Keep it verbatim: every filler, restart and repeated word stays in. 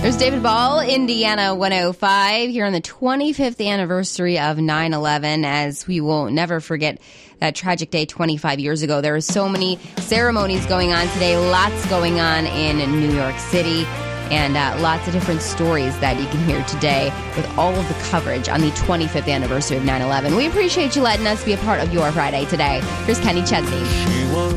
There's David Ball, Indiana one oh five, here on the twenty-fifth anniversary of nine eleven, as we will never forget that tragic day twenty-five years ago. There are so many ceremonies going on today, lots going on in New York City, and uh, lots of different stories that you can hear today with all of the coverage on the twenty-fifth anniversary of nine eleven. We appreciate you letting us be a part of your Friday today. Here's Kenny Chesney.